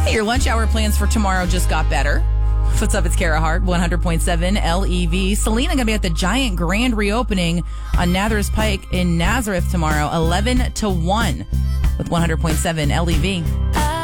Hey, your lunch hour plans for tomorrow just got better. What's up? It's Kara Hart, 100.7 LEV. Selena going to be at the giant grand reopening on Nathers Pike in Nazareth tomorrow, 11 to 1 with 100.7 LEV.